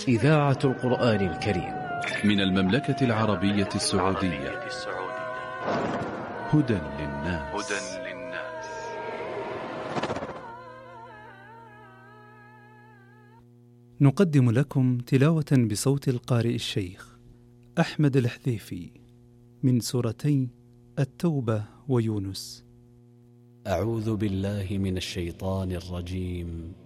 إذاعة القرآن الكريم من المملكة العربية السعودية. هدى للناس. نقدم لكم تلاوة بصوت القارئ الشيخ أحمد الحذيفي من سورتي التوبة ويونس. أعوذ بالله من الشيطان الرجيم.